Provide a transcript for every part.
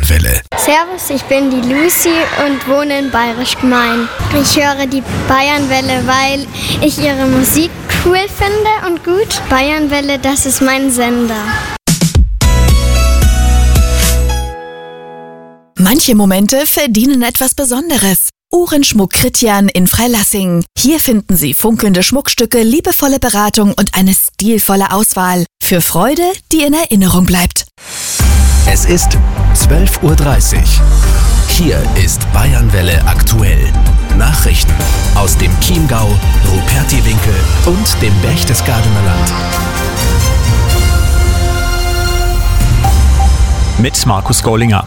Bayernwelle. Servus, ich bin die Lucy und wohne in Bayerisch Gmein. Ich höre die Bayernwelle, weil ich ihre Musik cool finde und gut. Bayernwelle, das ist mein Sender. Manche Momente verdienen etwas Besonderes. Uhrenschmuck Kritjan in Freilassing. Hier finden Sie funkelnde Schmuckstücke, liebevolle Beratung und eine stilvolle Auswahl. Für Freude, die in Erinnerung bleibt. Es ist 12:30 Uhr. Hier ist Bayernwelle aktuell. Nachrichten aus dem Chiemgau, Rupertiwinkel und dem Berchtesgadener Land. Mit Markus Gollinger.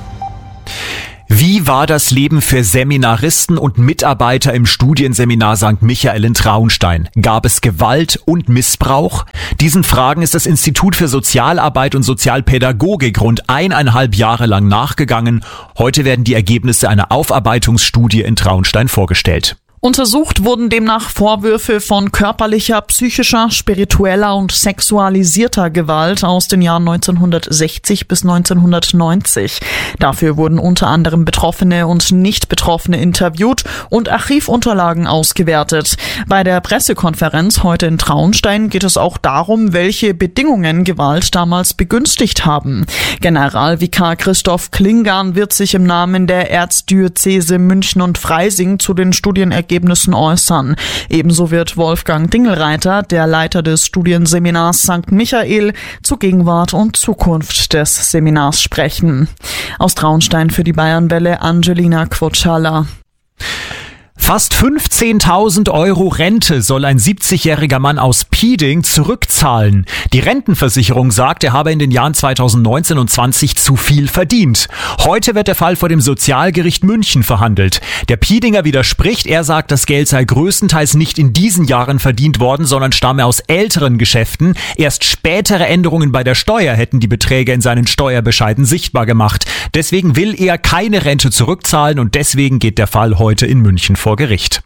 Wie war das Leben für Seminaristen und Mitarbeiter im Studienseminar St. Michael in Traunstein? Gab es Gewalt und Missbrauch? Diesen Fragen ist das Institut für Sozialarbeit und Sozialpädagogik rund 1,5 Jahre lang nachgegangen. Heute werden die Ergebnisse einer Aufarbeitungsstudie in Traunstein vorgestellt. Untersucht wurden demnach Vorwürfe von körperlicher, psychischer, spiritueller und sexualisierter Gewalt aus den Jahren 1960 bis 1990. Dafür wurden unter anderem Betroffene und Nicht-Betroffene interviewt und Archivunterlagen ausgewertet. Bei der Pressekonferenz heute in Traunstein geht es auch darum, welche Bedingungen Gewalt damals begünstigt haben. Generalvikar Christoph Klingan wird sich im Namen der Erzdiözese München und Freising zu den Studienergebnissen äußern. Ebenso wird Wolfgang Dingelreiter, der Leiter des Studienseminars St. Michael, zur Gegenwart und Zukunft des Seminars sprechen. Aus Traunstein für die Bayernwelle Angelina Quotschala. Fast 15.000 Euro Rente soll ein 70-jähriger Mann aus Pieding zurückzahlen. Die Rentenversicherung sagt, er habe in den Jahren 2019 und 20 zu viel verdient. Heute wird der Fall vor dem Sozialgericht München verhandelt. Der Piedinger widerspricht. Er sagt, das Geld sei größtenteils nicht in diesen Jahren verdient worden, sondern stamme aus älteren Geschäften. Erst spätere Änderungen bei der Steuer hätten die Beträge in seinen Steuerbescheiden sichtbar gemacht. Deswegen will er keine Rente zurückzahlen und deswegen geht der Fall heute in München vor Gericht.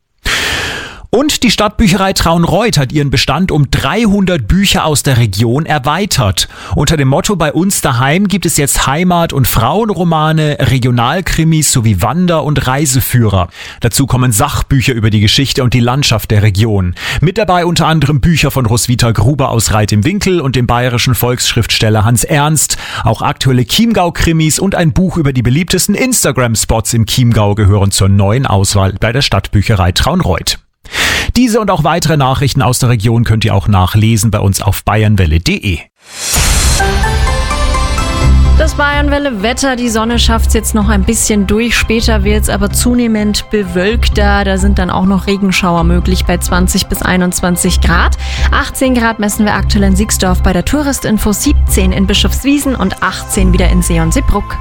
Und die Stadtbücherei Traunreut hat ihren Bestand um 300 Bücher aus der Region erweitert. Unter dem Motto Bei uns daheim gibt es jetzt Heimat- und Frauenromane, Regionalkrimis sowie Wander- und Reiseführer. Dazu kommen Sachbücher über die Geschichte und die Landschaft der Region. Mit dabei unter anderem Bücher von Roswitha Gruber aus Reit im Winkel und dem bayerischen Volksschriftsteller Hans Ernst. Auch aktuelle Chiemgau-Krimis und ein Buch über die beliebtesten Instagram-Spots im Chiemgau gehören zur neuen Auswahl bei der Stadtbücherei Traunreut. Diese und auch weitere Nachrichten aus der Region könnt ihr auch nachlesen bei uns auf bayernwelle.de. Das Bayernwelle-Wetter, die Sonne schafft es jetzt noch ein bisschen durch, später wird es aber zunehmend bewölkter. Da sind dann auch noch Regenschauer möglich bei 20 bis 21 Grad. 18 Grad messen wir aktuell in Siegsdorf bei der Touristinfo, 17 in Bischofswiesen und 18 wieder in See und Sibbruck.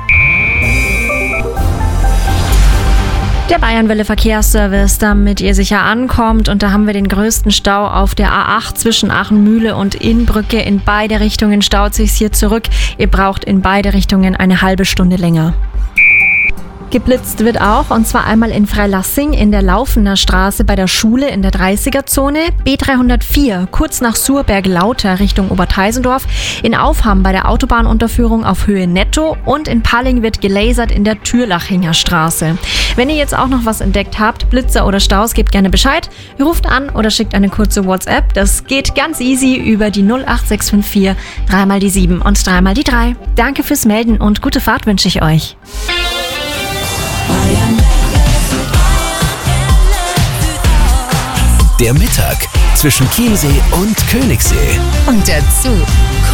Der Bayernwelle Verkehrsservice, damit ihr sicher ankommt. Und da haben wir den größten Stau auf der A8 zwischen Aachenmühle und Innbrücke. In beide Richtungen staut sich's hier zurück. Ihr braucht in beide Richtungen eine halbe Stunde länger. Geblitzt wird auch, und zwar einmal in Freilassing in der Laufener Straße bei der Schule in der 30er-Zone, B304 kurz nach Surberg-Lauter Richtung Oberteisendorf, in Aufham bei der Autobahnunterführung auf Höhe Netto und in Palling wird gelasert in der Türlachinger Straße. Wenn ihr jetzt auch noch was entdeckt habt, Blitzer oder Staus, gebt gerne Bescheid, ruft an oder schickt eine kurze WhatsApp. Das geht ganz easy über die 08654 3 die 7 und 3 die 3. Danke fürs Melden und gute Fahrt wünsche ich euch. Der Mittag zwischen Chiemsee und Königssee. Und dazu